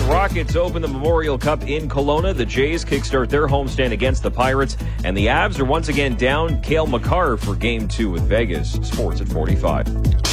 Houston Rockets open the Memorial Cup in Kelowna. The Jays kickstart their homestand against the Pirates. And the Avs are once again down Cale Makar for Game 2 with Vegas. Sports at 45.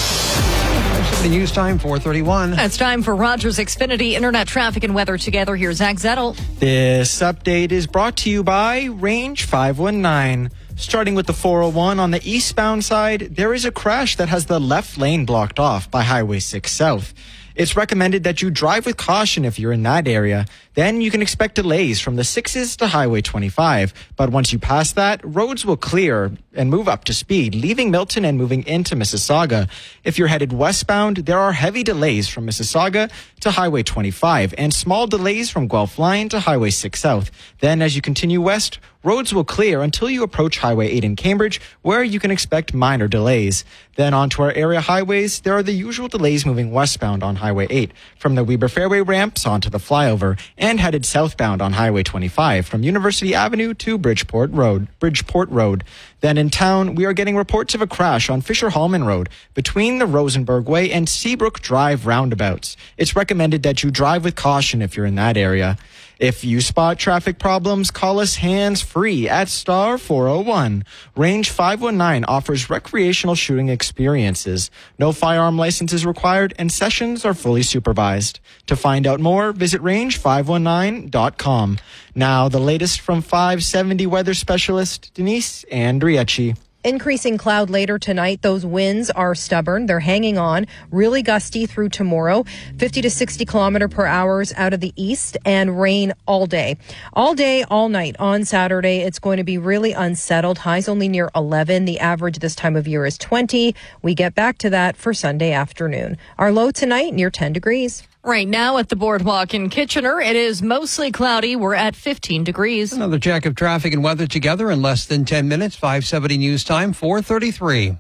The news time, 4:31. It's time for Rogers Xfinity Internet Traffic and Weather Together. Here's Zach Zettel. This update is brought to you by Range 519. Starting with the 401 on the eastbound side, there is a crash that has the left lane blocked off by Highway 6 South. It's recommended that you drive with caution if you're in that area. Then you can expect delays from the 6s to Highway 25. But once you pass that, roads will clear and move up to speed, leaving Milton and moving into Mississauga. If you're headed westbound, there are heavy delays from Mississauga to Highway 25 and small delays from Guelph Line to Highway 6 South. Then as you continue west, roads will clear until you approach Highway 8 in Cambridge, where you can expect minor delays. Then onto our area highways, there are the usual delays moving westbound on Highway 8 from the Weber Fairway ramps onto the flyover, and headed southbound on Highway 25 from University Avenue to Bridgeport Road. Then in town, we are getting reports of a crash on Fisher-Hallman Road between the Rosenberg Way and Seabrook Drive roundabouts. It's recommended that you drive with caution if you're in that area. If you spot traffic problems, call us hands-free at star 401. Range 519 offers recreational shooting experiences. No firearm licenses required, and sessions are fully supervised. To find out more, visit range519.com. Now, the latest from 570 weather specialist Denise Andriecci. Increasing cloud later tonight. Those winds are stubborn. They're hanging on. Really gusty through tomorrow. 50 to 60 kilometer per hour out of the east, and rain all day. All day, all night on Saturday. It's going to be really unsettled. Highs only near 11. The average this time of year is 20. We get back to that for Sunday afternoon. Our low tonight near 10 degrees. Right now at the Boardwalk in Kitchener, it is mostly cloudy. We're at 15 degrees. Another check of traffic and weather together in less than 10 minutes. 570 news time, 4:33.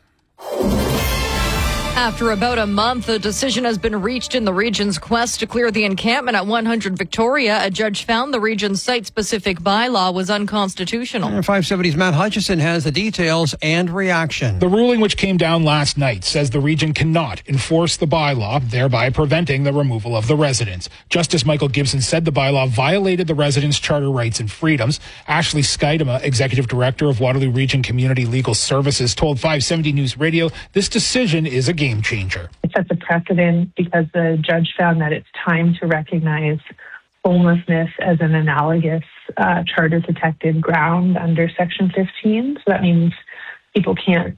After about a month, a decision has been reached in the region's quest to clear the encampment at 100 Victoria. A judge found the region's site-specific bylaw was unconstitutional. And 570's Matt Hutchison has the details and reaction. The ruling, which came down last night, says the region cannot enforce the bylaw, thereby preventing the removal of the residents. Justice Michael Gibson said the bylaw violated the residents' charter rights and freedoms. Ashley Skydema, executive director of Waterloo Region Community Legal Services, told 570 News Radio this decision is a game changer. It sets a precedent because the judge found that it's time to recognize homelessness as an analogous charter protected ground under Section 15. So that means people can't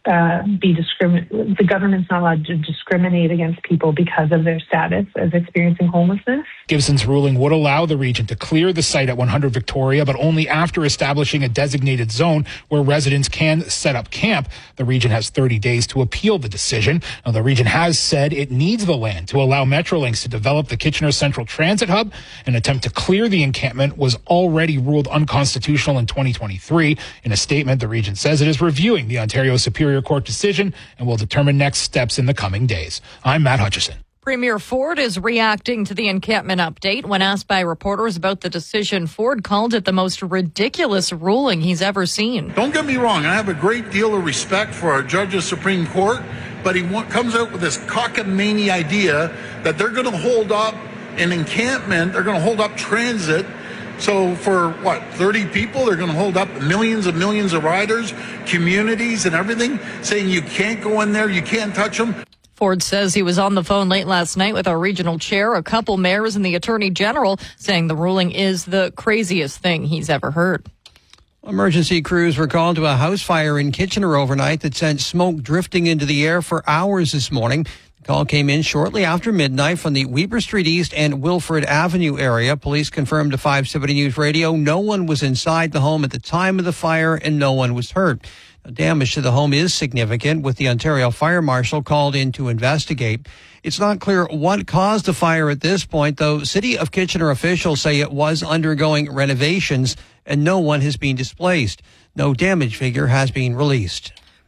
the government's not allowed to discriminate against people because of their status as experiencing homelessness. Gibson's ruling would allow the region to clear the site at 100 Victoria, but only after establishing a designated zone where residents can set up camp. The region has 30 days to appeal the decision. Now, the region has said it needs the land to allow Metrolinx to develop the Kitchener Central Transit Hub. An attempt to clear the encampment was already ruled unconstitutional in 2023. In a statement, the region says it is reviewing the Ontario Superior Court decision and will determine next steps in the coming days. I'm Matt Hutchison. Premier Ford is reacting to the encampment update. When asked by reporters about the decision, Ford called it the most ridiculous ruling he's ever seen. Don't get me wrong, I have a great deal of respect for our judge of Supreme Court, but he comes out with this cockamamie idea that they're going to hold up an encampment, they're going to hold up transit. So for 30 people, they're going to hold up millions of riders, communities and everything, saying you can't go in there, you can't touch them. Ford says he was on the phone late last night with our regional chair, a couple mayors, and the attorney general, saying the ruling is the craziest thing he's ever heard. Emergency crews were called to a house fire in Kitchener overnight that sent smoke drifting into the air for hours this morning. The call came in shortly after midnight from the Weber Street East and Wilfrid Avenue area. Police confirmed to 570 News Radio no one was inside the home at the time of the fire and no one was hurt. Damage to the home is significant, with the Ontario Fire Marshal called in to investigate. It's not clear what caused the fire at this point, though City of Kitchener officials say it was undergoing renovations and no one has been displaced. No damage figure has been released.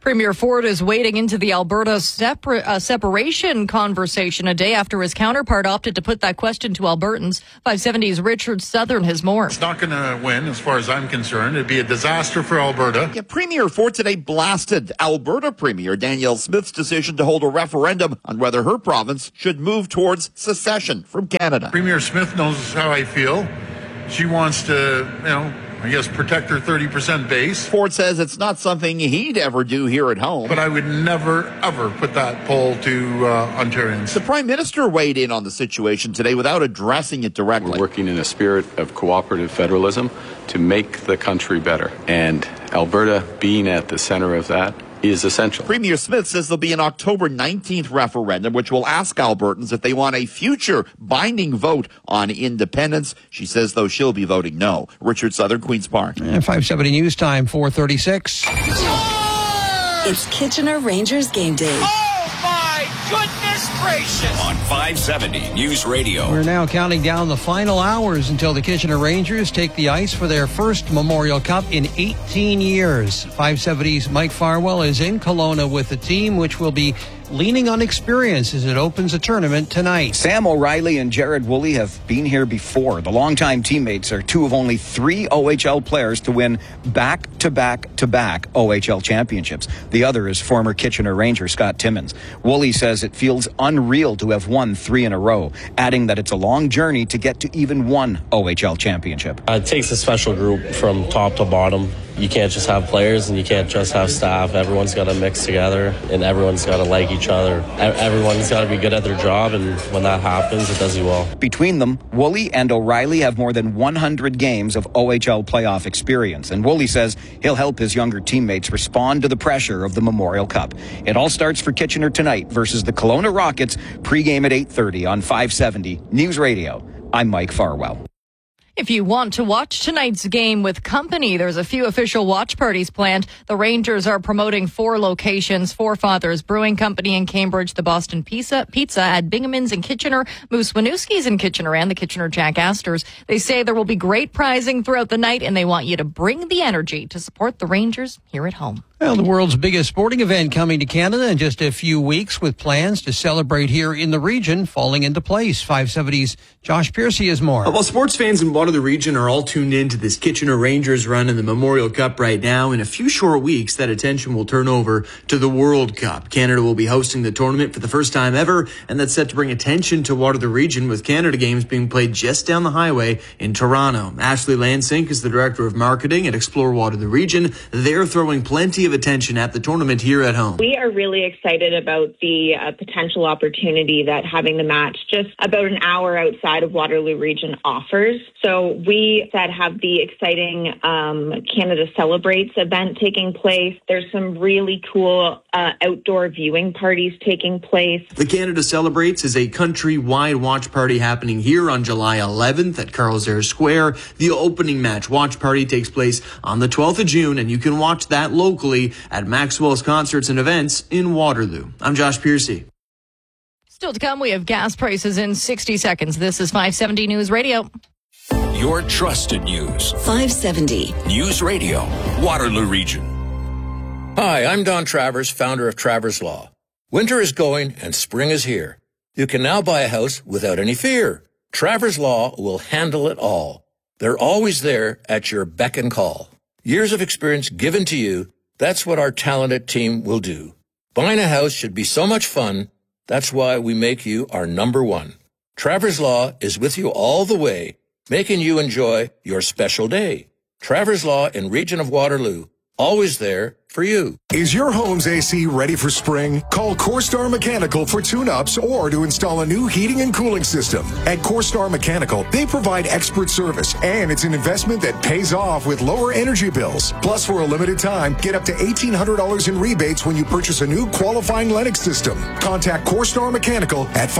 Premier Ford is wading into the Alberta separation conversation a day after his counterpart opted to put that question to Albertans. 570's Richard Southern has more. It's not going to win, as far as I'm concerned. It'd be a disaster for Alberta. Yeah, Premier Ford today blasted Alberta Premier Danielle Smith's decision to hold a referendum on whether her province should move towards secession from Canada. Premier Smith knows how I feel. She wants to, I guess, protect her 30% base. Ford says it's not something he'd ever do here at home. But I would never, ever put that poll to Ontarians. The Prime Minister weighed in on the situation today without addressing it directly. We're working in a spirit of cooperative federalism to make the country better. And Alberta being at the center of that is essential. Premier Smith says there'll be an October 19th referendum, which will ask Albertans if they want a future binding vote on independence. She says, though, she'll be voting no. Richard Southern, Queen's Park. 570 News Time, 4:36. It's Kitchener Rangers game day. Oh, my goodness gracious! On 570 News Radio. We're now counting down the final hours until the Kitchener Rangers take the ice for their first Memorial Cup in 18 years. 570's Mike Farwell is in Kelowna with the team, which will be leaning on experience as it opens a tournament tonight. Sam O'Reilly and Jared Woolley have been here before. The longtime teammates are two of only 3 OHL players to win back-to-back-to-back OHL championships. The other is former Kitchener Ranger Scott Timmins. Woolley says it feels unreal to have won 3 in a row, adding that it's a long journey to get to even one OHL championship. It takes a special group from top to bottom. You can't just have players and you can't just have staff. Everyone's got to mix together and everyone's got to like each other. Everyone's got to be good at their job, and when that happens, it does you well. Between them, Woolley and O'Reilly have more than 100 games of OHL playoff experience, and Woolley says he'll help his younger teammates respond to the pressure of the Memorial Cup. It all starts for Kitchener tonight versus the Kelowna Rockets, pregame at 8:30 on 570 News Radio. I'm Mike Farwell. If you want to watch tonight's game with company, there's a few official watch parties planned. The Rangers are promoting 4 locations: Forefathers Brewing Company in Cambridge, the Boston Pizza at Binghamans in Kitchener, Moose Winooski's in Kitchener, and the Kitchener Jack Astors. They say there will be great prizing throughout the night, and they want you to bring the energy to support the Rangers here at home. Well, the world's biggest sporting event coming to Canada in just a few weeks, with plans to celebrate here in the region falling into place. 570's Josh Piercy has more. Well, sports fans in Waterloo region are all tuned in to this Kitchener Rangers run in the Memorial Cup right now. In a few short weeks, that attention will turn over to the World Cup. Canada will be hosting the tournament for the first time ever, and that's set to bring attention to Waterloo region, with Canada games being played just down the highway in Toronto. Ashley Lansink is the Director of Marketing at Explore Waterloo region. They're throwing plenty of attention at the tournament here at home. We are really excited about the potential opportunity that having the match just about an hour outside of Waterloo region offers. So we have the exciting Canada Celebrates event taking place. There's some really cool outdoor viewing parties taking place. The Canada Celebrates is a country-wide watch party happening here on July 11th at Carl's Air Square. The opening match watch party takes place on the 12th of June, and you can watch that locally at Maxwell's Concerts and Events in Waterloo. I'm Josh Piercy. Still to come, we have gas prices in 60 seconds. This is 570 News Radio. Your trusted news. 570 News Radio, Waterloo Region. Hi, I'm Don Travers, founder of Travers Law. Winter is going and spring is here. You can now buy a house without any fear. Travers Law will handle it all. They're always there at your beck and call. Years of experience given to you. That's what our talented team will do. Buying a house should be so much fun. That's why we make you our number one. Travers Law is with you all the way, making you enjoy your special day. Travers Law in Region of Waterloo, always there for you. Is your home's AC ready for spring? Call CoreStar Mechanical for tune-ups or to install a new heating and cooling system. At CoreStar Mechanical, they provide expert service, and it's an investment that pays off with lower energy bills. Plus, for a limited time, get up to $1,800 in rebates when you purchase a new qualifying Lennox system. Contact CoreStar Mechanical at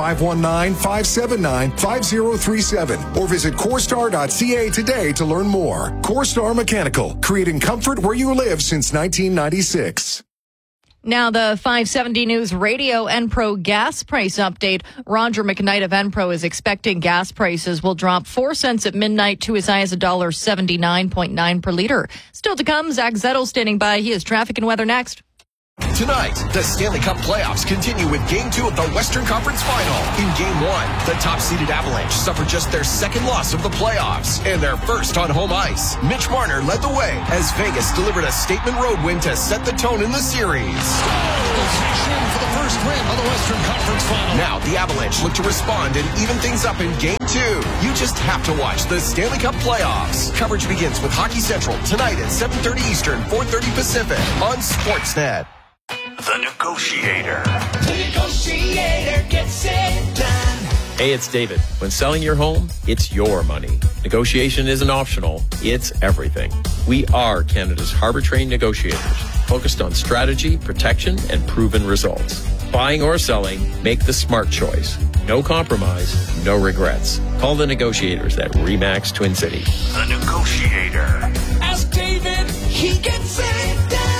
519-579-5037 or visit CoreStar.ca today to learn more. CoreStar Mechanical, creating comfort where you live since 1996. Now the 570 News Radio Enpro gas price update. Roger McKnight of Enpro is expecting gas prices will drop 4 cents at midnight to as high as $1.79.9 per liter. Still to come, Zach Zettel standing by. He has traffic and weather next. Tonight, the Stanley Cup playoffs continue with Game 2 of the Western Conference Final. In Game 1, the top-seeded Avalanche suffered just their second loss of the playoffs and their first on home ice. Mitch Marner led the way as Vegas delivered a statement road win to set the tone in the series. For the first win of the Western Conference Final. Now, the Avalanche look to respond and even things up in Game 2. You just have to watch the Stanley Cup playoffs. Coverage begins with Hockey Central tonight at 7:30 Eastern, 4:30 Pacific on Sportsnet. The Negotiator. The Negotiator gets it done. Hey, it's David. When selling your home, it's your money. Negotiation isn't optional, it's everything. We are Canada's harbor-trained negotiators, focused on strategy, protection, and proven results. Buying or selling, make the smart choice. No compromise, no regrets. Call the negotiators at RE/MAX Twin City. The Negotiator. Ask David, he gets it done.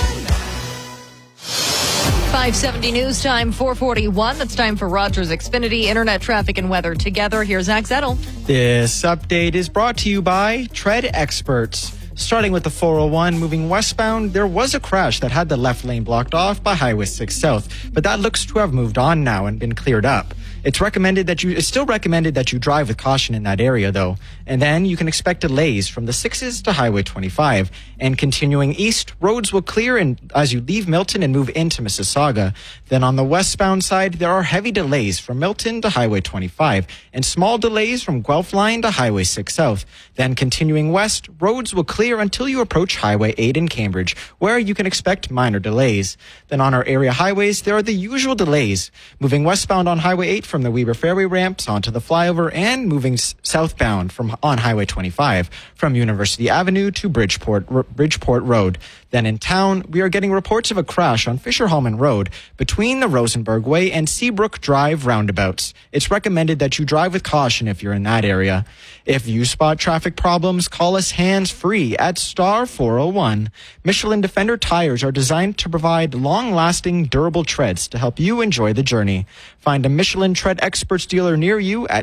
570 news time, 441. That's time for Rogers Xfinity Internet traffic and weather together. Here's Zach Zettel. This update is brought to you by Tread Experts. Starting with the 401 moving westbound, there was a crash that had the left lane blocked off by Highway 6 South, but that looks to have moved on now and been cleared up. It's still recommended that you drive with caution in that area, though. And then you can expect delays from the 6s to Highway 25. And continuing east, roads will clear as you leave Milton and move into Mississauga. Then on the westbound side, there are heavy delays from Milton to Highway 25 and small delays from Guelph Line to Highway 6 South. Then continuing west, roads will clear until you approach Highway 8 in Cambridge, where you can expect minor delays. Then on our area highways, there are the usual delays. Moving westbound on Highway 8 from the Weber Fairway ramps onto the flyover and moving southbound on Highway 25 from University Avenue to Bridgeport Road. Then in town, we are getting reports of a crash on Fisher-Hallman Road between the Rosenberg Way and Seabrook Drive roundabouts. It's recommended that you drive with caution if you're in that area. If you spot traffic problems, call us hands-free at star 401. Michelin Defender tires are designed to provide long-lasting, durable treads to help you enjoy the journey. Find a Michelin Tread Experts dealer near you at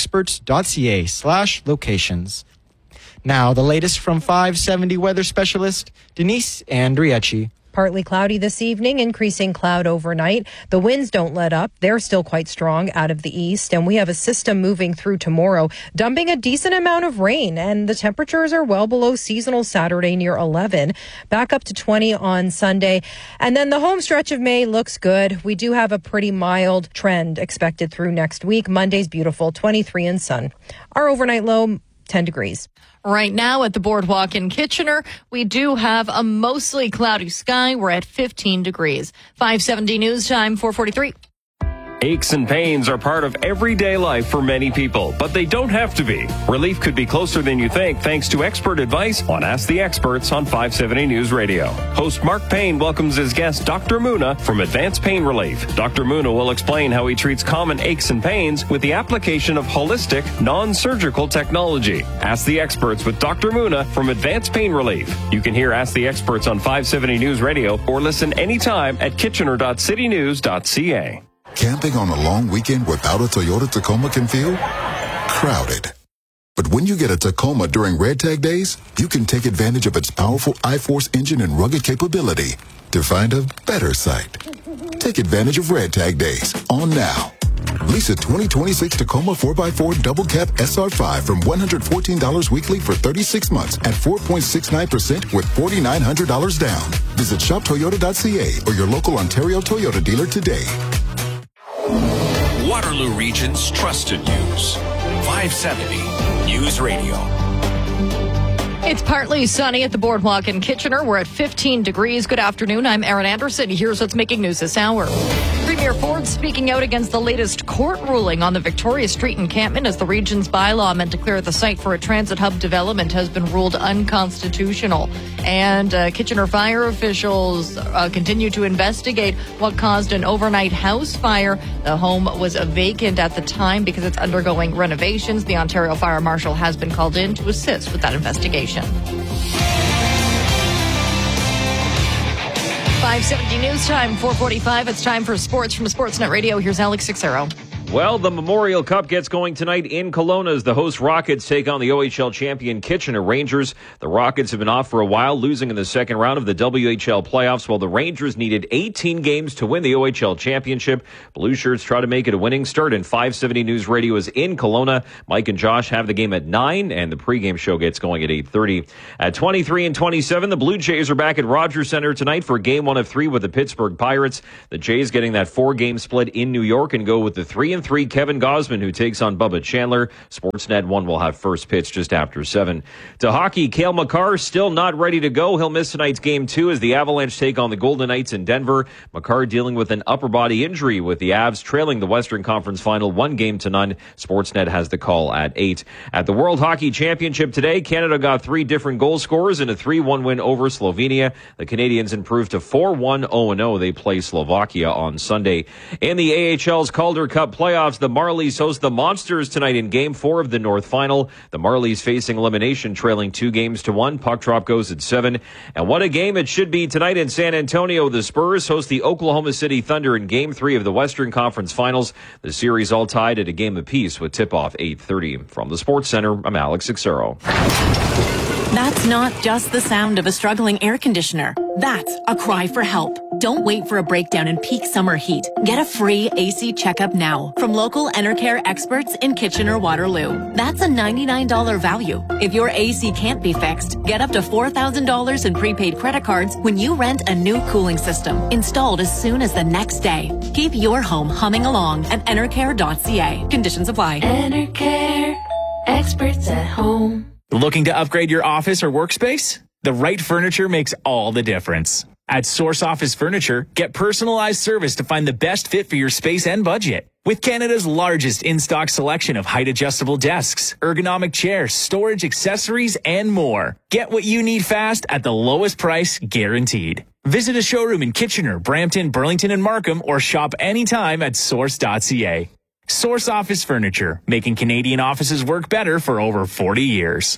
treadexperts.ca/locations. Now, the latest from 570 weather specialist Denise Andriecci. Partly cloudy this evening, increasing cloud overnight. The winds don't let up. They're still quite strong out of the east. And we have a system moving through tomorrow, dumping a decent amount of rain. And the temperatures are well below seasonal Saturday, near 11. Back up to 20 on Sunday. And then the home stretch of May looks good. We do have a pretty mild trend expected through next week. Monday's beautiful, 23 and sun. Our overnight low, 10 degrees. Right now at the Boardwalk in Kitchener, we do have a mostly cloudy sky. We're at 15 degrees. 570 news time, 443. Aches and pains are part of everyday life for many people, but they don't have to be. Relief could be closer than you think thanks to expert advice on Ask the Experts on 570 News Radio. Host Mark Payne welcomes his guest, Dr. Muna, from Advanced Pain Relief. Dr. Muna will explain how he treats common aches and pains with the application of holistic, non-surgical technology. Ask the Experts with Dr. Muna from Advanced Pain Relief. You can hear Ask the Experts on 570 News Radio or listen anytime at kitchener.citynews.ca. Camping on a long weekend without a Toyota Tacoma can feel crowded. But when you get a Tacoma during Red Tag Days, you can take advantage of its powerful iForce engine and rugged capability to find a better site. Take advantage of Red Tag Days on now. Lease a 2026 Tacoma 4x4 Double Cab SR5 from $114 weekly for 36 months at 4.69% with $4,900 down. Visit shoptoyota.ca or your local Ontario Toyota dealer today. Waterloo Region's trusted news. 570 News Radio. It's partly sunny at the Boardwalk in Kitchener. We're at 15 degrees. Good afternoon. I'm Erin Anderson. Here's what's making news this hour. Premier Ford speaking out against the latest court ruling on the Victoria Street encampment as the region's bylaw meant to clear the site for a transit hub development has been ruled unconstitutional. And Kitchener fire officials continue to investigate what caused an overnight house fire. The home was vacant at the time because it's undergoing renovations. The Ontario Fire Marshal has been called in to assist with that investigation. 570 news time, 445. It's time for sports from Sportsnet Radio. Here's Alex Sixero. Well, the Memorial Cup gets going tonight in Kelowna as the host Rockets take on the OHL champion Kitchener Rangers. The Rockets have been off for a while, losing in the second round of the WHL playoffs, while the Rangers needed 18 games to win the OHL championship. Blue Shirts try to make it a winning start, and 570 News Radio is in Kelowna. Mike and Josh have the game at 9, and the pregame show gets going at 8:30. At 23 and 27, the Blue Jays are back at Rogers Center tonight for Game 1 of 3 with the Pittsburgh Pirates. The Jays getting that 4-game split in New York and go with the 3-3 Kevin Gosman, who takes on Bubba Chandler. Sportsnet 1 will have first pitch just after 7. To hockey, Cale Makar still not ready to go. He'll miss tonight's Game 2 as the Avalanche take on the Golden Knights in Denver. Makar dealing with an upper body injury, with the Avs trailing the Western Conference Final 1-0. Sportsnet has the call at 8. At the World Hockey Championship today, Canada got 3 different goal scorers in a 3-1 win over Slovenia. The Canadians improved to 4-1 0-0. They play Slovakia on Sunday. In the AHL's Calder Cup playoffs, the Marlies host the Monsters tonight in Game 4 of the North Final. The Marlies facing elimination, trailing 2-1. Puck drop goes at 7. And what a game it should be tonight in San Antonio. The Spurs host the Oklahoma City Thunder in Game 3 of the Western Conference Finals. The series all tied at a game apiece with tip-off 8:30. From the Sports Center, I'm Alex Ixero. That's not just the sound of a struggling air conditioner. That's a cry for help. Don't wait for a breakdown in peak summer heat. Get a free AC checkup now from local Enercare experts in Kitchener-Waterloo. That's a $99 value. If your AC can't be fixed, get up to $4,000 in prepaid credit cards when you rent a new cooling system, installed as soon as the next day. Keep your home humming along at enercare.ca. Conditions apply. Enercare, experts at home. Looking to upgrade your office or workspace? The right furniture makes all the difference. At Source Office Furniture, get personalized service to find the best fit for your space and budget. With Canada's largest in-stock selection of height-adjustable desks, ergonomic chairs, storage accessories, and more. Get what you need fast at the lowest price, guaranteed. Visit a showroom in Kitchener, Brampton, Burlington, and Markham, or shop anytime at source.ca. Source Office Furniture, making Canadian offices work better for over 40 years.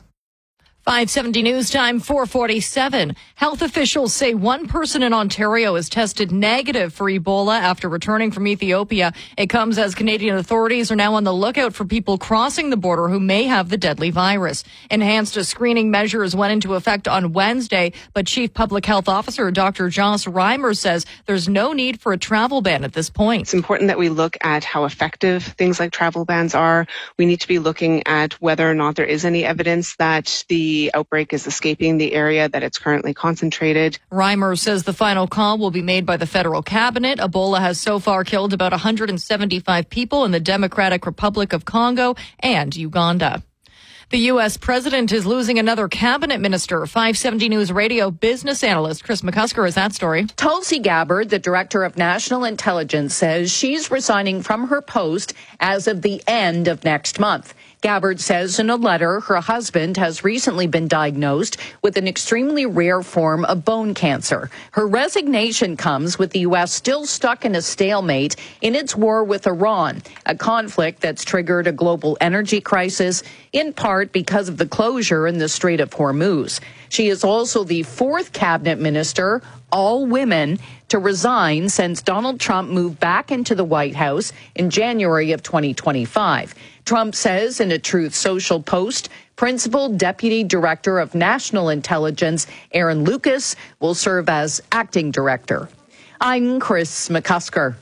570 News Time, 4:47. Health officials say one person in Ontario is tested negative for Ebola after returning from Ethiopia. It comes as Canadian authorities are now on the lookout for people crossing the border who may have the deadly virus. Enhanced screening measures went into effect on Wednesday, but Chief Public Health Officer Dr. Joss Reimer says there's no need for a travel ban at this point. It's important that we look at how effective things like travel bans are. We need to be looking at whether or not there is any evidence that the outbreak is escaping the area that it's currently concentrated. Reimer says the final call will be made by the federal cabinet. Ebola has so far killed about 175 people in the Democratic Republic of Congo and Uganda. The U.S. president is losing another cabinet minister. 570 News Radio business analyst Chris McCusker has that story. Tulsi Gabbard, the director of national intelligence, says she's resigning from her post as of the end of next month. Gabbard says in a letter her husband has recently been diagnosed with an extremely rare form of bone cancer. Her resignation comes with the U.S. still stuck in a stalemate in its war with Iran, a conflict that's triggered a global energy crisis, in part because of the closure in the Strait of Hormuz. She is also the fourth cabinet minister, all women, to resign since Donald Trump moved back into the White House in January of 2025. Trump says in a Truth Social post, Principal Deputy Director of National Intelligence Aaron Lucas will serve as acting director. I'm Chris McCusker.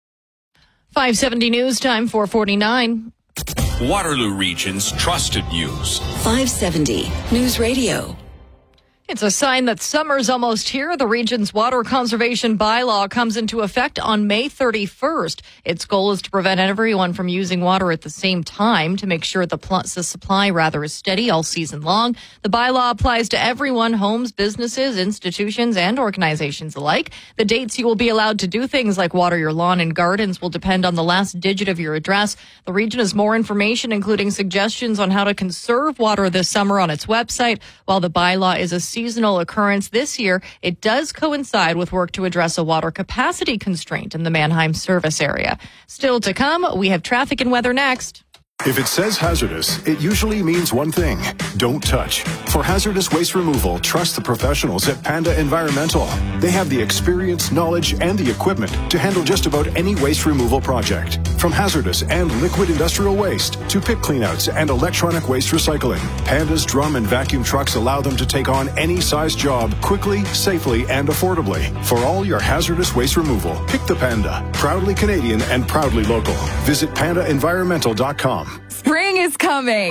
570 News Time, 4:49. Waterloo Region's trusted news. 570 News Radio. It's a sign that summer's almost here. The region's water conservation bylaw comes into effect on May 31st. Its goal is to prevent everyone from using water at the same time to make sure the supply is steady all season long. The bylaw applies to everyone, homes, businesses, institutions, and organizations alike. The dates you will be allowed to do things like water your lawn and gardens will depend on the last digit of your address. The region has more information, including suggestions on how to conserve water this summer on its website. While the bylaw is a seasonal occurrence this year, it does coincide with work to address a water capacity constraint in the Mannheim service area. Still to come, we have traffic and weather next. If it says hazardous, it usually means one thing: don't touch. For hazardous waste removal, trust the professionals at Panda Environmental. They have the experience, knowledge, and the equipment to handle just about any waste removal project. From hazardous and liquid industrial waste to pit cleanouts and electronic waste recycling, Panda's drum and vacuum trucks allow them to take on any size job quickly, safely, and affordably. For all your hazardous waste removal, pick the Panda. Proudly Canadian and proudly local. Visit pandaenvironmental.com. Spring is coming.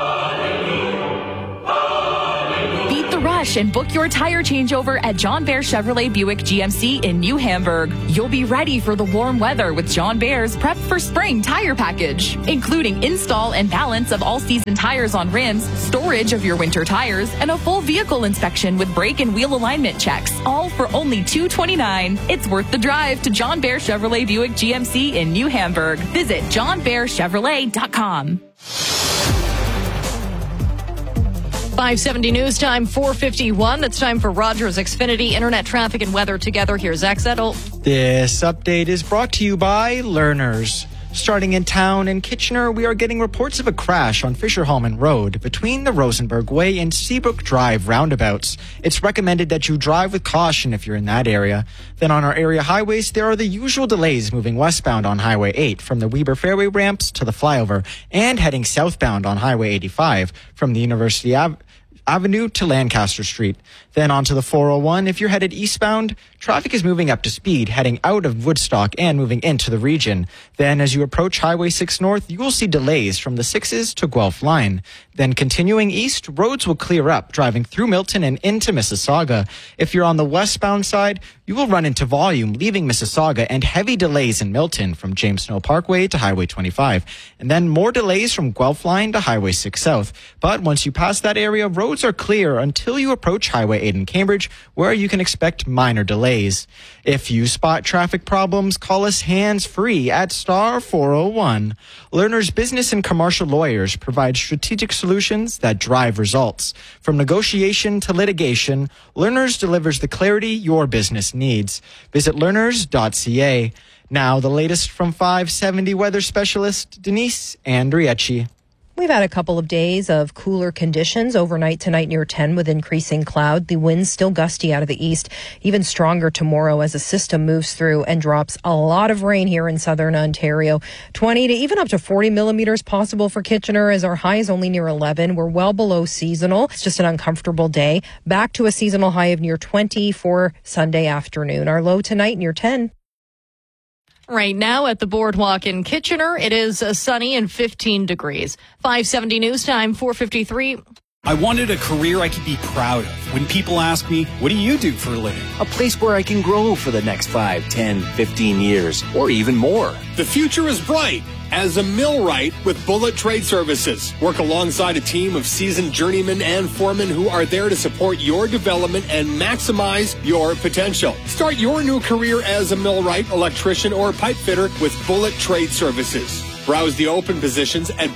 Beat the rush and book your tire changeover at John Bear Chevrolet Buick GMC in New Hamburg. You'll be ready for the warm weather with John Bear's Prep for Spring tire package, including install and balance of all-season tires on rims, storage of your winter tires, and a full vehicle inspection with brake and wheel alignment checks, all for only $229. It's worth the drive to John Bear Chevrolet Buick GMC in New Hamburg. Visit johnbearchevrolet.com. 570 news time, 4:51. It's time for Rogers Xfinity Internet traffic and weather together. Here's Zach Zettel. This update is brought to you by Learners. Starting in town in Kitchener, we are getting reports of a crash on Fisher-Hallman Road between the Rosenberg Way and Seabrook Drive roundabouts. It's recommended that you drive with caution if you're in that area. Then on our area highways, there are the usual delays moving westbound on Highway 8 from the Weber Fairway ramps to the flyover, and heading southbound on Highway 85 from the University Avenue to Lancaster Street. Then onto the 401. If you're headed eastbound, traffic is moving up to speed, heading out of Woodstock and moving into the region. Then as you approach Highway 6 North, you will see delays from the 6s to Guelph line. Then continuing east, roads will clear up, driving through Milton and into Mississauga. If you're on the westbound side, you will run into volume, leaving Mississauga, and heavy delays in Milton from James Snow Parkway to Highway 25. And then more delays from Guelph line to Highway 6 South. But once you pass that area, roads are clear until you approach Highway 8 in Cambridge, where you can expect minor delays. If you spot traffic problems, call us hands-free at star 401. Learners Business and Commercial Lawyers provide strategic solutions that drive results. From negotiation to litigation, Learners delivers the clarity your business needs. Visit learners.ca. Now, the latest from 570 weather specialist Denise Andriecci. We've had a couple of days of cooler conditions overnight tonight near 10 with increasing cloud. The wind's still gusty out of the east, even stronger tomorrow as a system moves through and drops a lot of rain here in southern Ontario. 20 to even up to 40 millimeters possible for Kitchener, as our high is only near 11. We're well below seasonal. It's just an uncomfortable day. Back to a seasonal high of near 20 for Sunday afternoon. Our low tonight near 10. Right now at the Boardwalk in Kitchener, it is sunny and 15 degrees. 570 news time, 4:53. I wanted a career I could be proud of. When people ask me, what do you do for a living? A place where I can grow for the next 5, 10, 15 years, or even more. The future is bright as a millwright with Bullet Trade Services. Work alongside a team of seasoned journeymen and foremen who are there to support your development and maximize your potential. Start your new career as a millwright, electrician, or pipe fitter with Bullet Trade Services. Browse the open positions at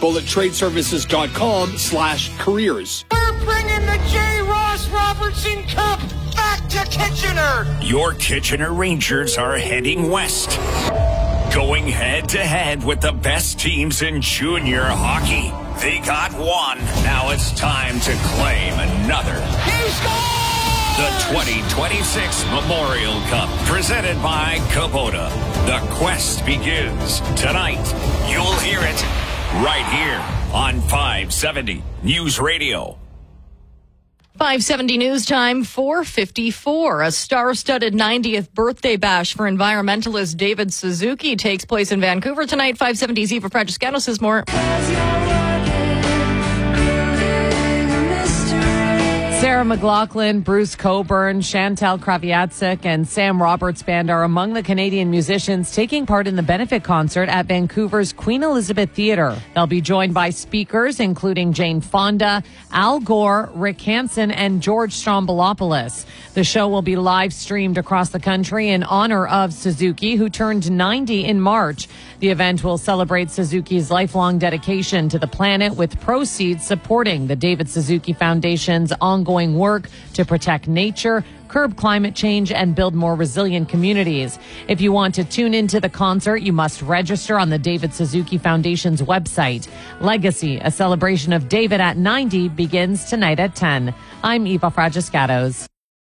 bullettradeservices.com/careers. We're bringing the J. Ross Robertson Cup back to Kitchener. Your Kitchener Rangers are heading west, going head-to-head with the best teams in junior hockey. They got one. Now it's time to claim another. He scored! The 2026 Memorial Cup, presented by Kubota. The quest begins tonight. You'll hear it right here on 570 News Radio. 570 news time, 4:54. A star-studded 90th birthday bash for environmentalist David Suzuki takes place in Vancouver tonight. 570's Eva Francescano says more. Sarah McLachlan, Bruce Coburn, Chantal Kraviatsik, and Sam Roberts Band are among the Canadian musicians taking part in the benefit concert at Vancouver's Queen Elizabeth Theatre. They'll be joined by speakers including Jane Fonda, Al Gore, Rick Hansen, and George Stroumboulopoulos. The show will be live streamed across the country in honor of Suzuki, who turned 90 in March. The event will celebrate Suzuki's lifelong dedication to the planet, with proceeds supporting the David Suzuki Foundation's ongoing work to protect nature, curb climate change, and build more resilient communities. If you want to tune into the concert, you must register on the David Suzuki Foundation's website. Legacy, a celebration of David at 90, begins tonight at 10. I'm Eva Fragiscatos.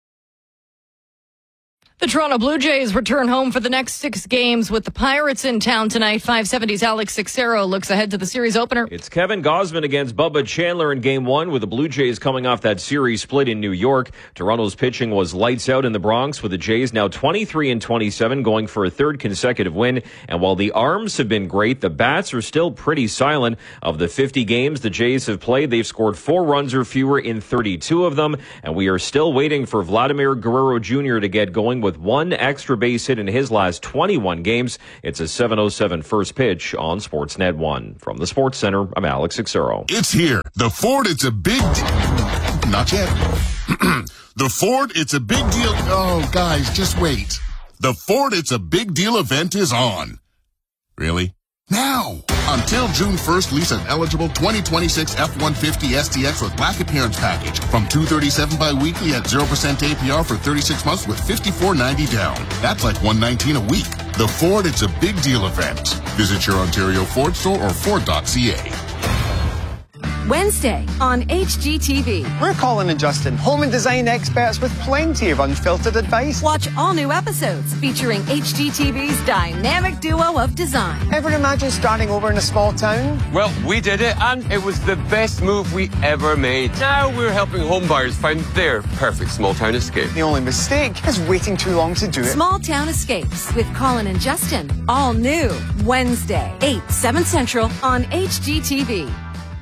The Toronto Blue Jays return home for the next 6 games with the Pirates in town tonight. 570's Alex Sixero looks ahead to the series opener. It's Kevin Gausman against Bubba Chandler in Game 1 with the Blue Jays coming off that series split in New York. Toronto's pitching was lights out in the Bronx with the Jays now 23-27 going for a third consecutive win. And while the arms have been great, the bats are still pretty silent. Of the 50 games the Jays have played, they've scored 4 runs or fewer in 32 of them. And we are still waiting for Vladimir Guerrero Jr. to get going with 1 extra base hit in his last 21 games. It's a 7:07 first pitch on Sportsnet 1. From the Sports Center, I'm Alex Sixero. It's here. The Ford, it's a big... Not yet. The Ford, it's a big deal... Oh, guys, just wait. The Ford, it's a big deal event is on. Really? Now! Until June 1st, lease an eligible 2026 F-150 STX with black appearance package from $237 bi-weekly at 0% APR for 36 months with $54.90 down. That's like $119 a week. The Ford, it's a big deal event. Visit your Ontario Ford store or Ford.ca. Wednesday on HGTV. We're Colin and Justin, home and design experts with plenty of unfiltered advice. Watch all new episodes featuring HGTV's dynamic duo of design. Ever imagine starting over in a small town? Well, we did it, and it was the best move we ever made. Now we're helping home buyers find their perfect small town escape. The only mistake is waiting too long to do it. Small Town Escapes with Colin and Justin. All new Wednesday, 8/7 Central on HGTV.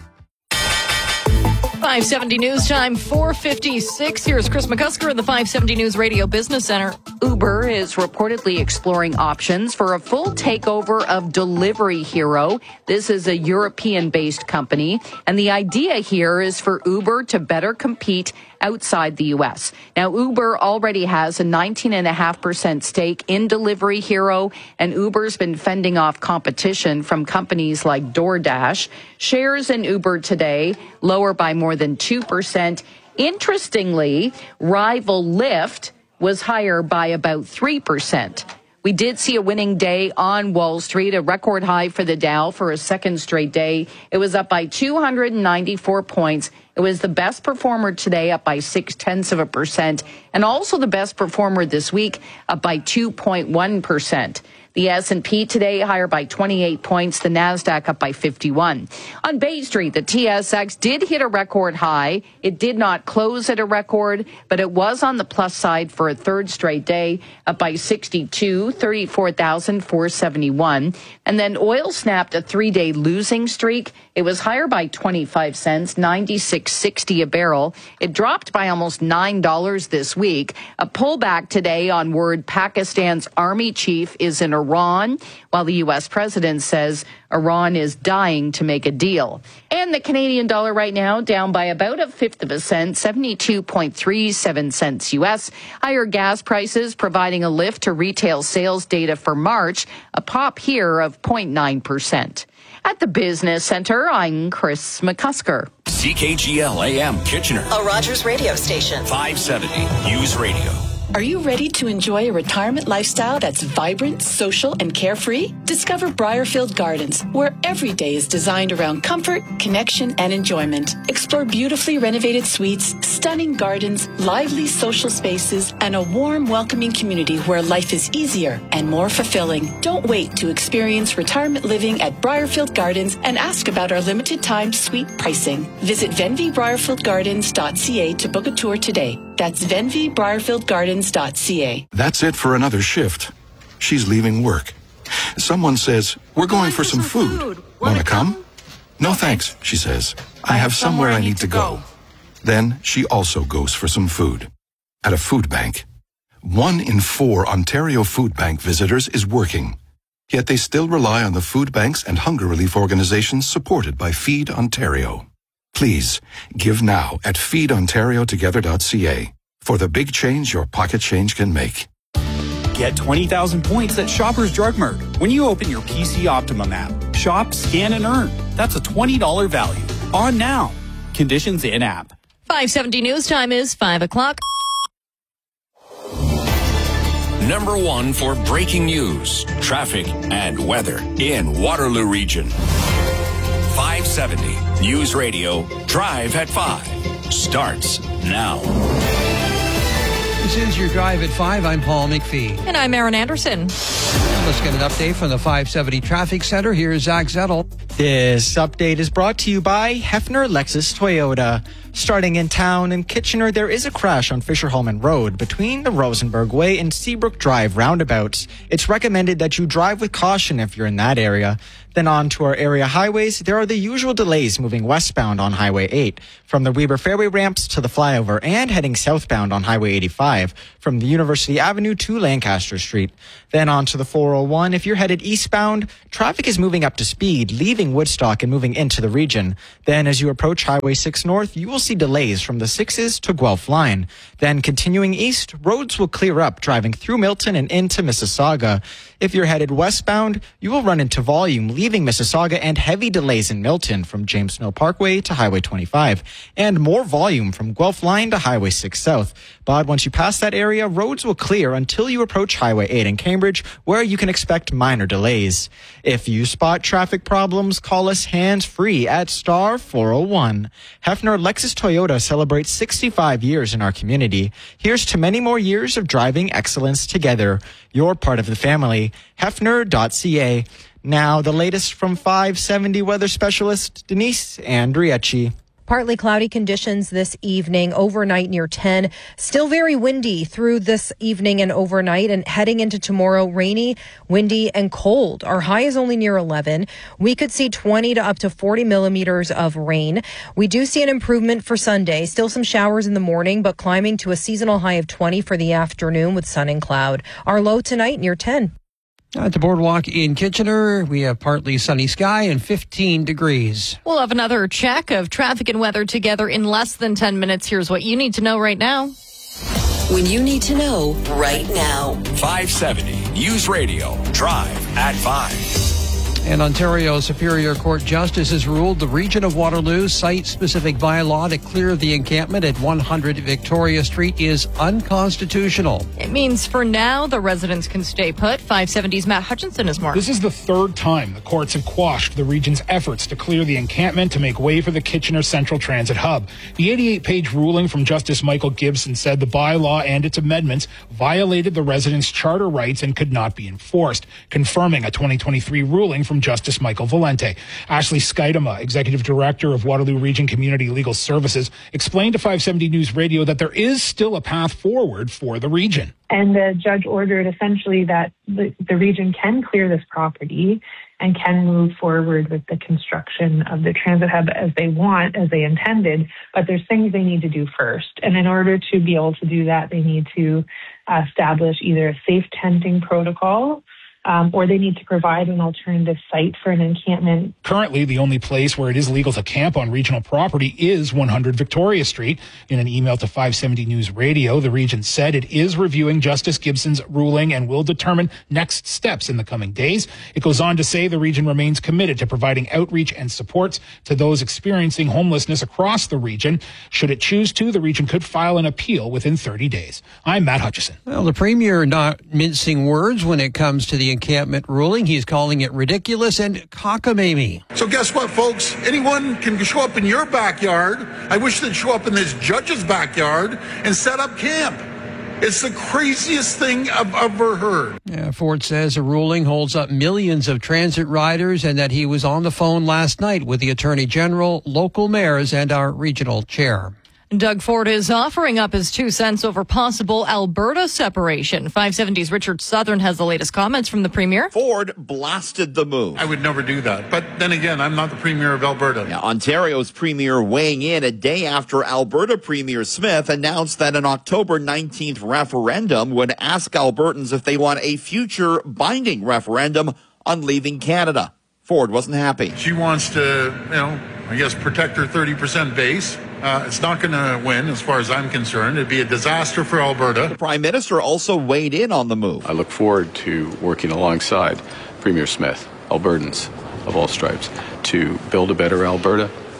570 News Time, 4:56. Here's Chris McCusker in the 570 News Radio Business Center. Uber is reportedly exploring options for a full takeover of Delivery Hero. This is a European-based company, and the idea here is for Uber to better compete outside the U.S. Now, Uber already has a 19.5% stake in Delivery Hero, and Uber's been fending off competition from companies like DoorDash. Shares in Uber today lower by more than 2%. Interestingly, rival Lyft was higher by about 3%. We did see a winning day on Wall Street, a record high for the Dow for a second straight day. It was up by 294 points. It was the best performer today, up by 0.6%, and also the best performer this week, up by 2.1%. The S&P today higher by 28 points, the Nasdaq up by 51. On Bay Street, the TSX did hit a record high. It did not close at a record, but it was on the plus side for a third straight day, up by 62, 34,471. And then oil snapped a 3-day losing streak. It was higher by 25 cents, 96.60 a barrel. It dropped by almost $9 this week. A pullback today on word Pakistan's army chief is in Iran, while the U.S. president says Iran is dying to make a deal. And the Canadian dollar right now down by about 0.1%, 72.37 cents U.S. Higher gas prices providing a lift to retail sales data for March, a pop here of 0.9%. At the Business Center, I'm Chris McCusker. CKGL AM Kitchener. A Rogers radio station. 570 News Radio. Are you ready to enjoy a retirement lifestyle that's vibrant, social, and carefree? Discover Briarfield Gardens, where every day is designed around comfort, connection, and enjoyment. Explore beautifully renovated suites, stunning gardens, lively social spaces, and a warm, welcoming community where life is easier and more fulfilling. Don't wait to experience retirement living at Briarfield Gardens and ask about our limited time suite pricing. Visit venvibriarfieldgardens.ca to book a tour today. That's venvibriarfieldgardens.ca. That's it for another shift. She's leaving work. Someone says, "We're going for some food. Wanna come?" "No thanks," she says. "I have somewhere I need to go." Then she also goes for some food. At a food bank. 1 in 4 Ontario Food Bank visitors is working. Yet they still rely on the food banks and hunger relief organizations supported by Feed Ontario. Please, give now at feedontariotogether.ca for the big change your pocket change can make. Get 20,000 points at Shoppers Drug Mart when you open your PC Optimum app. Shop, scan, and earn. That's a $20 value. On now. Conditions in app. 570 News Time is 5 o'clock. #1 for breaking news, traffic, and weather in Waterloo Region. 570 News Radio Drive at 5 starts now. This is your Drive at 5. I'm Paul McPhee. And I'm Aaron Anderson. Let's get an update from the 570 Traffic Center. Here's Zach Zettel. This update is brought to you by Hefner Lexus Toyota. Starting in town in Kitchener, there is a crash on Fisher-Holman Road between the Rosenberg Way and Seabrook Drive roundabouts. It's recommended that you drive with caution if you're in that area. Then on to our area highways, there are the usual delays moving westbound on Highway 8, from the Weber Fairway ramps to the flyover, and heading southbound on Highway 85, from the University Avenue to Lancaster Street. Then on to the 401, if you're headed eastbound, traffic is moving up to speed, leaving Woodstock and moving into the region. Then as you approach Highway 6 North, you will see delays from the 6s to Guelph line. Then continuing east, roads will clear up driving through Milton and into Mississauga. If you're headed westbound, you will run into volume, leaving Mississauga, and heavy delays in Milton from James Snow Parkway to Highway 25, and more volume from Guelph line to Highway 6 South. But once you pass that area, roads will clear until you approach Highway 8 in Cambridge, where you can expect minor delays. If you spot traffic problems, call us hands-free at star 401. Hefner Lexus Toyota celebrates 65 years in our community. Here's to many more years of driving excellence together. You're part of the family. Hefner.ca. Now, the latest from 570 weather specialist Denise Andriecci. Partly cloudy conditions this evening, overnight near 10. Still very windy through this evening and overnight, and heading into tomorrow, rainy, windy, and cold. Our high is only near 11. We could see 20 to up to 40 millimeters of rain. We do see an improvement for Sunday. Still some showers in the morning, but climbing to a seasonal high of 20 for the afternoon with sun and cloud. Our low tonight near 10. At the Boardwalk in Kitchener, we have partly sunny sky and 15 degrees. We'll have another check of traffic and weather together in less than 10 minutes. Here's what you need to know right now. When you need to know right now. 570 News Radio Drive at 5. And Ontario Superior Court Justice has ruled the Region of Waterloo site-specific bylaw to clear the encampment at 100 Victoria Street is unconstitutional. It means for now, the residents can stay put. 570's Matt Hutchinson is more. This is the third time the courts have quashed the region's efforts to clear the encampment to make way for the Kitchener Central Transit Hub. The 88-page ruling from Justice Michael Gibson said the bylaw and its amendments violated the residents' charter rights and could not be enforced, confirming a 2023 ruling from Justice Michael Valente. Ashley Skidema, Executive Director of Waterloo Region Community Legal Services, explained to 570 News Radio that there is still a path forward for the region. And the judge ordered essentially that the region can clear this property and can move forward with the construction of the transit hub as they want, as they intended, but there's things they need to do first. And in order to be able to do that, they need to establish either a safe tenting protocol, or they need to provide an alternative site for an encampment. Currently, the only place where it is legal to camp on regional property is 100 Victoria Street. In an email to 570 News Radio, the region said it is reviewing Justice Gibson's ruling and will determine next steps in the coming days. It goes on to say the region remains committed to providing outreach and supports to those experiencing homelessness across the region. Should it choose to, the region could file an appeal within 30 days. I'm Matt Hutchison. Well, the Premier not mincing words when it comes to the encampment ruling. He's calling it ridiculous and cockamamie. So guess what, folks? Anyone can show up in your backyard. I wish they'd show up in this judge's backyard and set up camp. It's the craziest thing I've ever heard. Yeah, Ford says the ruling holds up millions of transit riders and that he was on the phone last night with the Attorney General, local mayors, and our regional chair. Doug Ford is offering up his 2 cents over possible Alberta separation. 570's Richard Southern has the latest comments from the Premier. Ford blasted the move. I would never do that. But then again, I'm not the Premier of Alberta. Yeah, Ontario's Premier weighing in a day after Alberta Premier Smith announced that an October 19th referendum would ask Albertans if they want a future binding referendum on leaving Canada. Ford wasn't happy. She wants to, I guess, protect her 30% base. It's not going to win, as far as I'm concerned. It'd be a disaster for Alberta. The Prime Minister also weighed in on the move. I look forward to working alongside Premier Smith, Albertans of all stripes, to build a better Alberta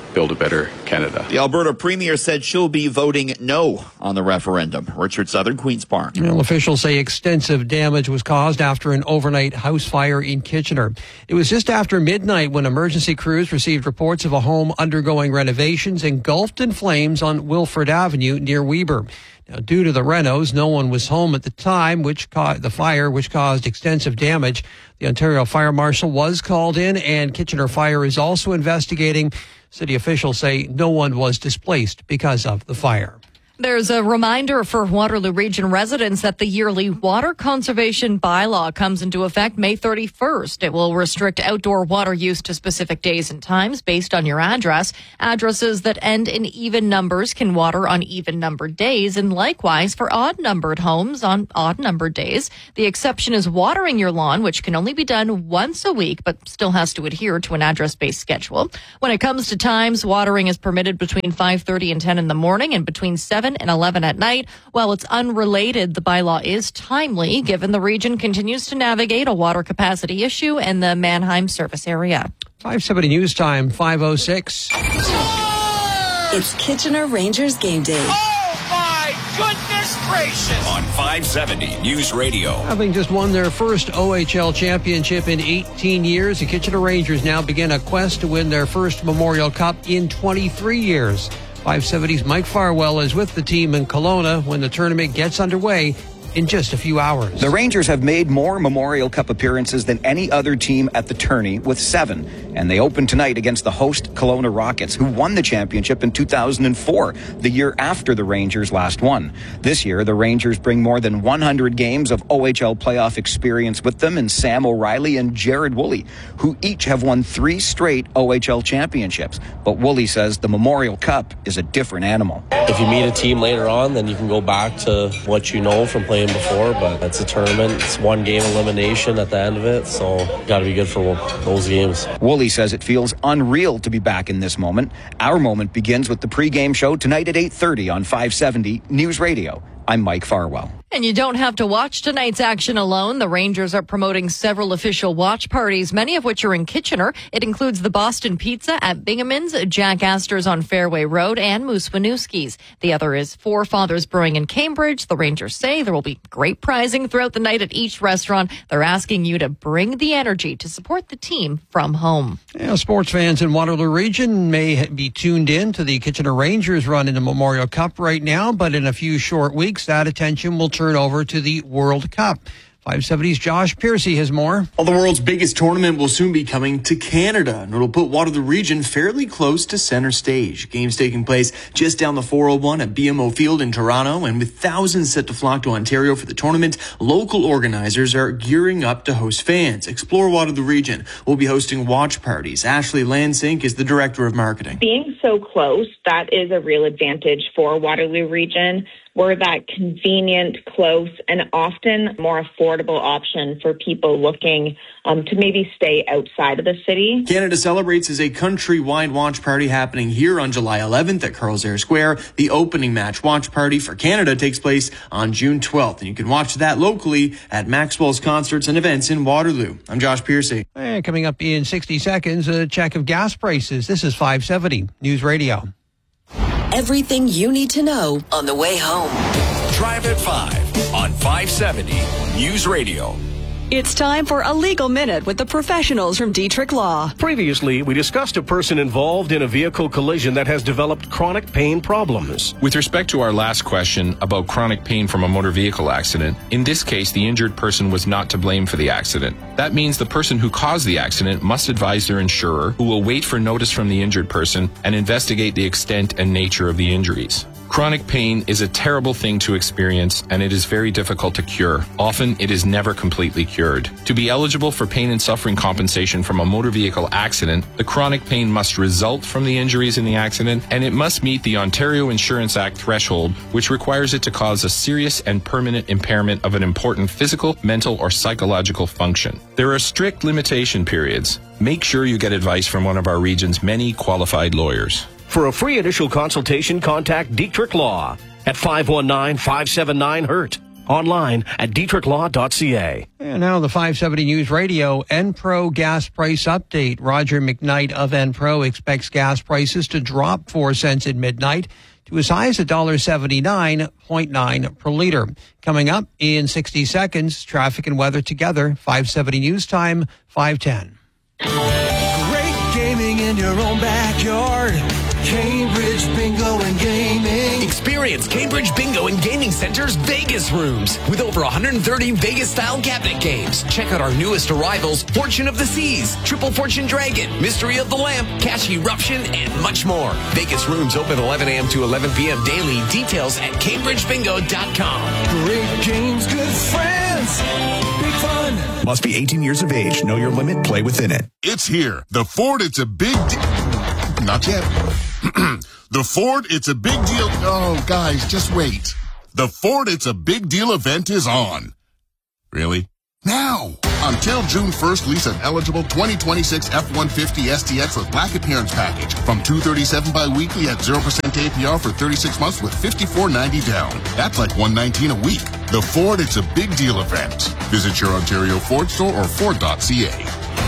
build a better Canada. The Alberta Premier said she'll be voting no on the referendum. Richard Southern, Queen's Park. Well, officials say extensive damage was caused after an overnight house fire in Kitchener. It was just after midnight when emergency crews received reports of a home undergoing renovations engulfed in flames on Wilford Avenue near Weber. Now, due to the renos, no one was home at the time, which caused the fire, which caused extensive damage. The Ontario Fire Marshal was called in, and Kitchener Fire is also investigating. City officials say no one was displaced because of the fire. There's a reminder for Waterloo Region residents that the yearly water conservation bylaw comes into effect May 31st. It will restrict outdoor water use to specific days and times based on your address. Addresses that end in even numbers can water on even-numbered days, and likewise for odd-numbered homes on odd-numbered days. The exception is watering your lawn, which can only be done once a week, but still has to adhere to an address-based schedule. When it comes to times, watering is permitted between 5:30 and 10 in the morning and between 7 and 11 at night. While it's unrelated, the bylaw is timely, given the region continues to navigate a water capacity issue in the Mannheim service area. 5:70 news time, 5:06. It's Kitchener Rangers game day. Oh, my goodness gracious! On 570 News Radio. Having just won their first OHL championship in 18 years, the Kitchener Rangers now begin a quest to win their first Memorial Cup in 23 years. 570's Mike Farwell is with the team in Kelowna when the tournament gets underway in just a few hours. The Rangers have made more Memorial Cup appearances than any other team at the tourney, with 7. And they open tonight against the host Kelowna Rockets, who won the championship in 2004, the year after the Rangers last won. This year, the Rangers bring more than 100 games of OHL playoff experience with them in Sam O'Reilly and Jared Woolley, who each have won 3 straight OHL championships. But Woolley says the Memorial Cup is a different animal. If you meet a team later on, then you can go back to what you know from playing before, but it's a tournament. It's one game elimination at the end of it, so got to be good for those games. Woolley says it feels unreal to be back in this moment. Our moment begins with the pregame show tonight at 8:30 on 570 News Radio. I'm Mike Farwell. And you don't have to watch tonight's action alone. The Rangers are promoting several official watch parties, many of which are in Kitchener. It includes the Boston Pizza at Bingaman's, Jack Astor's on Fairway Road, and Moose Winooski's. The other is Four Fathers Brewing in Cambridge. The Rangers say there will be great prizing throughout the night at each restaurant. They're asking you to bring the energy to support the team from home. Yeah, sports fans in Waterloo Region may be tuned in to the Kitchener Rangers run in the Memorial Cup right now, but in a few short weeks, that attention will turn over to the World Cup. 570's Josh Piercy has more. Well, the world's biggest tournament will soon be coming to Canada, and it'll put Waterloo Region fairly close to center stage. Games taking place just down the 401 at BMO Field in Toronto, and with thousands set to flock to Ontario for the tournament, local organizers are gearing up to host fans. Explore Waterloo Region will be hosting watch parties. Ashley Lansink is the director of marketing. Being so close, that is a real advantage for Waterloo Region. We're that convenient, close, and often more affordable option for people looking to maybe stay outside of the city. Canada Celebrates is a countrywide watch party happening here on July 11th at Carl's Air Square. The opening match watch party for Canada takes place on June 12th, and you can watch that locally at Maxwell's Concerts and Events in Waterloo. I'm Josh Piercy. And coming up in 60 seconds, a check of gas prices. This is 570 News Radio. Everything you need to know on the way home. Drive at 5 on 570 News Radio. It's time for a legal minute with the professionals from Dietrich Law. Previously, we discussed a person involved in a vehicle collision that has developed chronic pain problems. With respect to our last question about chronic pain from a motor vehicle accident, in this case, the injured person was not to blame for the accident. That means the person who caused the accident must advise their insurer, who will wait for notice from the injured person and investigate the extent and nature of the injuries. Chronic pain is a terrible thing to experience, and it is very difficult to cure. Often, it is never completely cured. To be eligible for pain and suffering compensation from a motor vehicle accident, the chronic pain must result from the injuries in the accident, and it must meet the Ontario Insurance Act threshold, which requires it to cause a serious and permanent impairment of an important physical, mental, or psychological function. There are strict limitation periods. Make sure you get advice from one of our region's many qualified lawyers. For a free initial consultation, contact Dietrich Law at 519-579-HURT. Online at dietrichlaw.ca. And now the 570 News Radio Enpro gas price update. Roger McKnight of Enpro expects gas prices to drop 4 cents at midnight to as high as $1.79.9 per liter. Coming up in 60 seconds, traffic and weather together. 570 News Time, 5:10. Great gaming in your own backyard. Cambridge Bingo and Gaming. Experience Cambridge Bingo and Gaming Center's Vegas rooms with over 130 Vegas-style cabinet games. Check out our newest arrivals, Fortune of the Seas, Triple Fortune Dragon, Mystery of the Lamp, Cash Eruption, and much more. Vegas rooms open 11 a.m. to 11 p.m. daily. Details at CambridgeBingo.com. Great games, good friends, big fun. Must be 18 years of age. Know your limit. Play within it. It's here. The Ford, it's a big Not yet. The Ford, it's a big deal. Oh, guys, just wait. The Ford, it's a big deal event is on. Really? Now! Until June 1st, lease an eligible 2026 F-150 STX with black appearance package from $237 bi-weekly at 0% APR for 36 months with $54.90 down. That's like $119 a week. The Ford, it's a big deal event. Visit your Ontario Ford store or Ford.ca.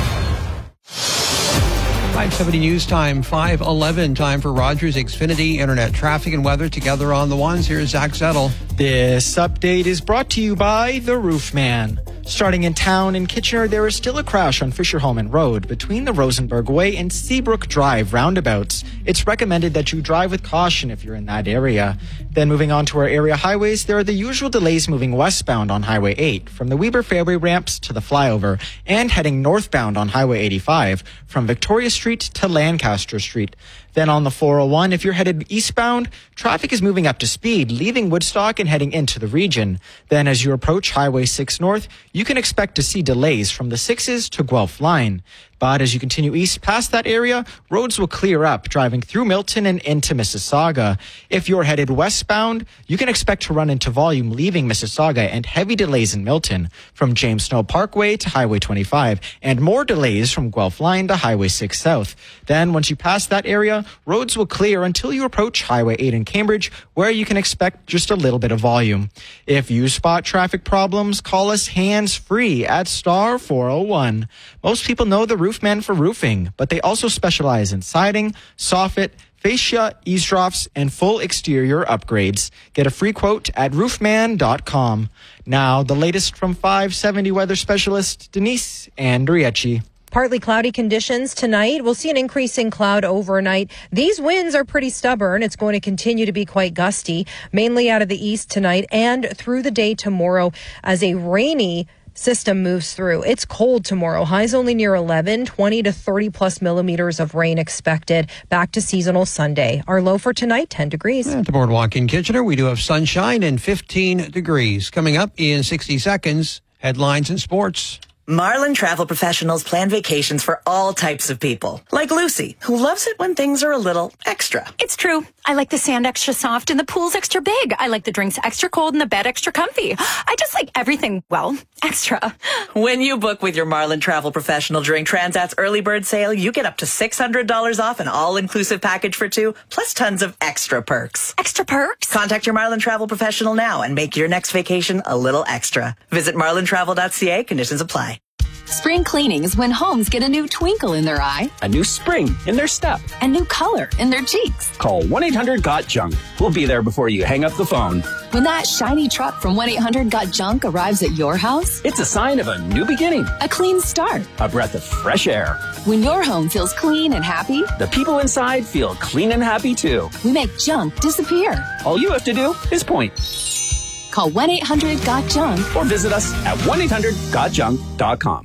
570 News Time, 5:11. Time for Rogers Xfinity Internet traffic and weather together on the ones. Here's Zach Zettel. This update is brought to you by The Roofman. Starting in town in Kitchener, there is still a crash on Fisher-Holman Road between the Rosenberg Way and Seabrook Drive roundabouts. It's recommended that you drive with caution if you're in that area. Then moving on to our area highways, there are the usual delays moving westbound on Highway 8 from the Weber Fairway ramps to the flyover and heading northbound on Highway 85 from Victoria Street to Lancaster Street. Then on the 401, if you're headed eastbound, traffic is moving up to speed, leaving Woodstock and heading into the region. Then as you approach Highway 6 North, you can expect to see delays from the 6s to Guelph line. But as you continue east past that area, roads will clear up, driving through Milton and into Mississauga. If you're headed westbound, you can expect to run into volume leaving Mississauga and heavy delays in Milton from James Snow Parkway to Highway 25, and more delays from Guelph line to Highway 6 South. Then once you pass that area, roads will clear until you approach Highway 8 in Cambridge, where you can expect just a little bit of volume. If you spot traffic problems, call us hands-free at star 401. Most people know the Roofman for roofing, but they also specialize in siding, soffit, fascia, eavesdrops, and full exterior upgrades. Get a free quote at roofman.com. Now, the latest from 570 weather specialist Denise Andriecci. Partly cloudy conditions tonight. We'll see an increase in cloud overnight. These winds are pretty stubborn. It's going to continue to be quite gusty, mainly out of the east tonight and through the day tomorrow as a rainy system moves through. It's cold tomorrow. Highs only near 11, 20 to 30 plus millimeters of rain expected. Back to seasonal Sunday. Our low for tonight, 10 degrees. At the Boardwalk in Kitchener, we do have sunshine and 15 degrees. Coming up in 60 seconds, headlines and sports. Marlin Travel Professionals plan vacations for all types of people. Like Lucy, who loves it when things are a little extra. It's true. I like the sand extra soft and the pool's extra big. I like the drinks extra cold and the bed extra comfy. I just like everything, well, extra. When you book with your Marlin Travel Professional during Transat's early bird sale, you get up to $600 off an all-inclusive package for two, plus tons of extra perks. Extra perks? Contact your Marlin Travel Professional now and make your next vacation a little extra. Visit marlintravel.ca. Conditions apply. Spring cleaning is when homes get a new twinkle in their eye, a new spring in their step, a new color in their cheeks. Call 1-800-GOT-JUNK. We'll be there before you hang up the phone. When that shiny truck from 1-800-GOT-JUNK arrives at your house, it's a sign of a new beginning, a clean start, a breath of fresh air. When your home feels clean and happy, the people inside feel clean and happy too. We make junk disappear. All you have to do is point. Call 1-800-GOT-JUNK or visit us at 1-800-GOTJUNK.com.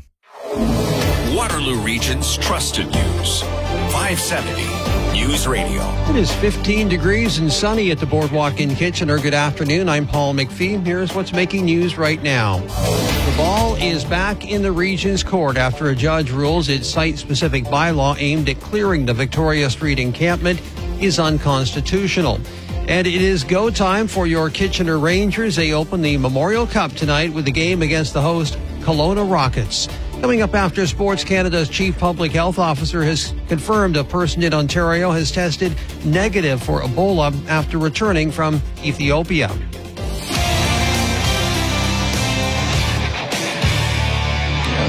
Waterloo Region's trusted news. 570 News Radio. It is 15 degrees and sunny at the Boardwalk in Kitchener. Good afternoon. I'm Paul McPhee. Here's what's making news right now. The ball is back in the region's court after a judge rules its site-specific bylaw aimed at clearing the Victoria Street encampment is unconstitutional. And it is go time for your Kitchener Rangers. They open the Memorial Cup tonight with a game against the host Kelowna Rockets. Coming up after sports, Canada's chief public health officer has confirmed a person in Ontario has tested negative for Ebola after returning from Ethiopia.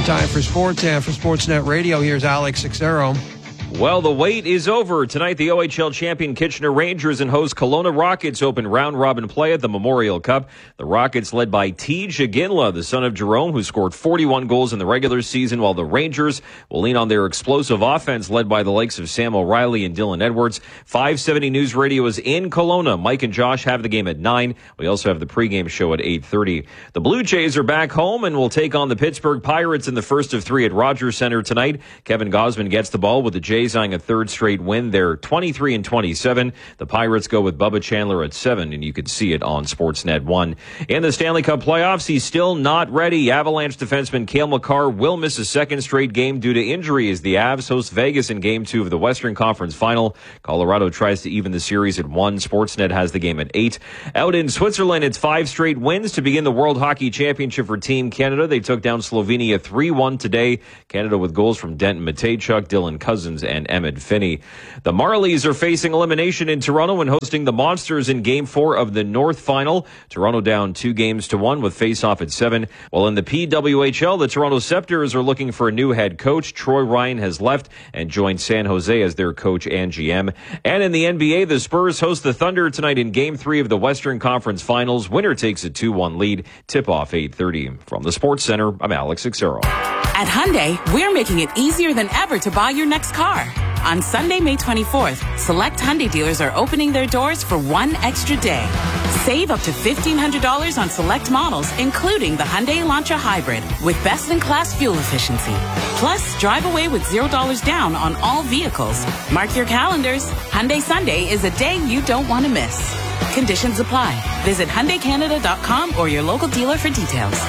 Time for sports, and for Sportsnet Radio, here's Alex Sixero. Well, the wait is over. Tonight, the OHL champion Kitchener Rangers and host Kelowna Rockets open round-robin play at the Memorial Cup. The Rockets led by Tej Aginla, the son of Jerome, who scored 41 goals in the regular season, while the Rangers will lean on their explosive offense led by the likes of Sam O'Reilly and Dylan Edwards. 570 News Radio is in Kelowna. Mike and Josh have the game at 9. We also have the pregame show at 8:30. The Blue Jays are back home and will take on the Pittsburgh Pirates in the first of 3 at Rogers Center tonight. Kevin Gausman gets the ball with the Jays eyeing a third straight win. They're 23-27. The Pirates go with Bubba Chandler at 7, and you can see it on Sportsnet 1. In the Stanley Cup playoffs, he's still not ready. Avalanche defenseman Cale Makar will miss a second straight game due to injury as the Avs host Vegas in Game 2 of the Western Conference Final. Colorado tries to even the series at 1. Sportsnet has the game at 8. Out in Switzerland, it's 5 straight wins to begin the World Hockey Championship for Team Canada. They took down Slovenia 3-1 today. Canada with goals from Denton Matejchuk, Dylan Cousins, and Emmett Finney. The Marlies are facing elimination in Toronto and hosting the Monsters in Game 4 of the North Final. Toronto down 2-1 with face-off at 7. While in the PWHL, the Toronto Scepters are looking for a new head coach. Troy Ryan has left and joined San Jose as their coach and GM. And in the NBA, the Spurs host the Thunder tonight in Game 3 of the Western Conference Finals. Winner takes a 2-1 lead. Tip-off 8:30. From the Sports Center, I'm Alex Sixero. At Hyundai, we're making it easier than ever to buy your next car. On Sunday, May 24th, select Hyundai dealers are opening their doors for one extra day. Save up to $1,500 on select models, including the Hyundai Elantra Hybrid, with best-in-class fuel efficiency. Plus, drive away with $0 down on all vehicles. Mark your calendars. Hyundai Sunday is a day you don't want to miss. Conditions apply. Visit HyundaiCanada.com or your local dealer for details.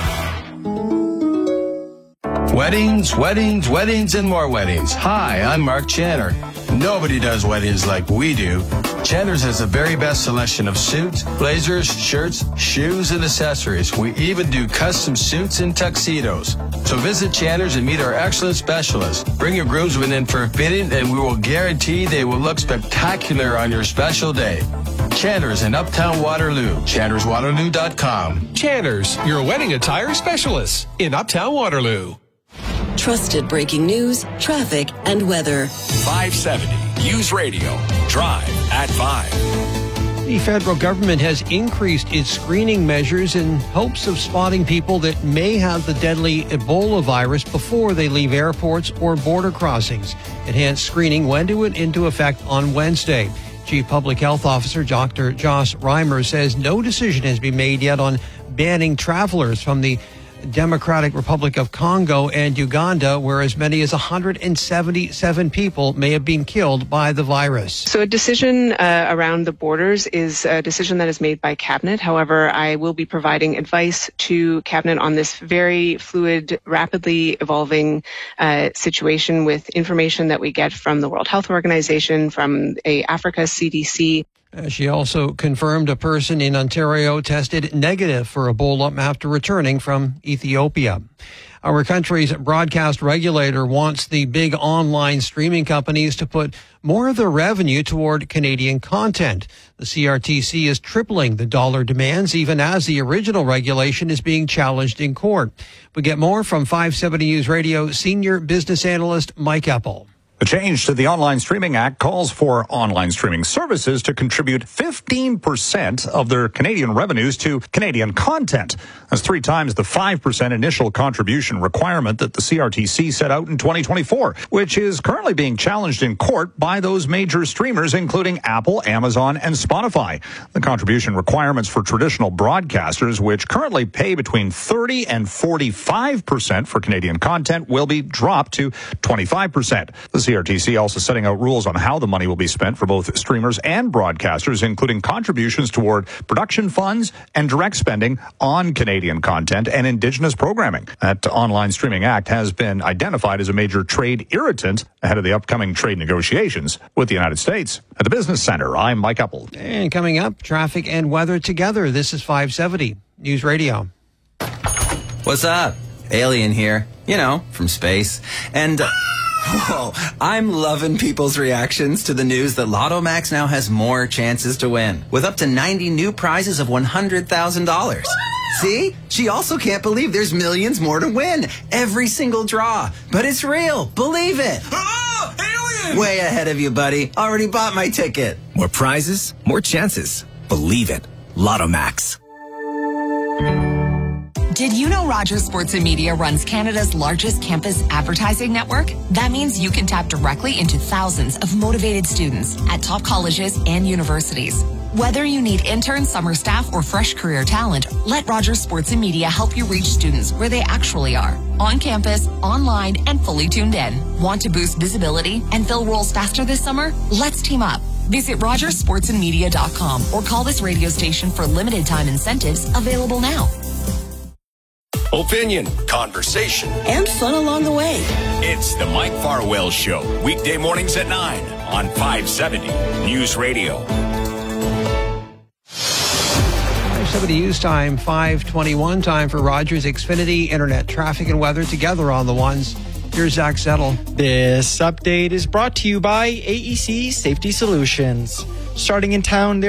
Weddings, weddings, weddings, and more weddings. Hi, I'm Mark Channer. Nobody does weddings like we do. Channer's has the very best selection of suits, blazers, shirts, shoes, and accessories. We even do custom suits and tuxedos. So visit Channer's and meet our excellent specialists. Bring your groomsmen in for a fitting, and we will guarantee they will look spectacular on your special day. Channer's in Uptown Waterloo. ChannersWaterloo.com. Channer's, your wedding attire specialist in Uptown Waterloo. Trusted breaking news, traffic, and weather. 570 News Radio. Drive at 5. The federal government has increased its screening measures in hopes of spotting people that may have the deadly Ebola virus before they leave airports or border crossings. Enhanced screening went into effect on Wednesday. Chief Public Health Officer Dr. Josh Reimer says no decision has been made yet on banning travelers from the Democratic Republic of Congo and Uganda, where as many as 177 people may have been killed by the virus. So a decision around the borders is a decision that is made by Cabinet. However, I will be providing advice to Cabinet on this very fluid, rapidly evolving situation with information that we get from the World Health Organization, from Africa CDC. She also confirmed a person in Ontario tested negative for Ebola after returning from Ethiopia. Our country's broadcast regulator wants the big online streaming companies to put more of their revenue toward Canadian content. The CRTC is tripling the dollar demands even as the original regulation is being challenged in court. We get more from 570 News Radio senior business analyst Mike Eppel. The change to the Online Streaming Act calls for online streaming services to contribute 15% of their Canadian revenues to Canadian content. That's 3 times the 5% initial contribution requirement that the CRTC set out in 2024, which is currently being challenged in court by those major streamers, including Apple, Amazon, and Spotify. The contribution requirements for traditional broadcasters, which currently pay between 30 and 45% for Canadian content, will be dropped to 25%. The CRTC also setting out rules on how the money will be spent for both streamers and broadcasters, including contributions toward production funds and direct spending on Canadian content and Indigenous programming. That Online Streaming Act has been identified as a major trade irritant ahead of the upcoming trade negotiations with the United States. At the Business Center, I'm Mike Eppel. And coming up, traffic and weather together. This is 570 News Radio. What's up? Alien here, from space. And... whoa, I'm loving people's reactions to the news that Lotto Max now has more chances to win, with up to 90 new prizes of $100,000. See? She also can't believe there's millions more to win. Every single draw. But it's real. Believe it. Oh, alien! Way ahead of you, buddy. Already bought my ticket. More prizes, more chances. Believe it. Lotto Max. Did you know Rogers Sports and Media runs Canada's largest campus advertising network? That means you can tap directly into thousands of motivated students at top colleges and universities. Whether you need interns, summer staff, or fresh career talent, let Rogers Sports and Media help you reach students where they actually are. On campus, online, and fully tuned in. Want to boost visibility and fill roles faster this summer? Let's team up. Visit RogersSportsandMedia.com or call this radio station for limited time incentives available now. Opinion, conversation, and fun along the way. It's the Mike Farwell Show, weekday mornings at 9 on 570 News Radio. 570 News Time, 5:21 time for Rogers Xfinity Internet traffic and weather together on the ones. Here's Zach Settle. This update is brought to you by AEC Safety Solutions. Starting in town, there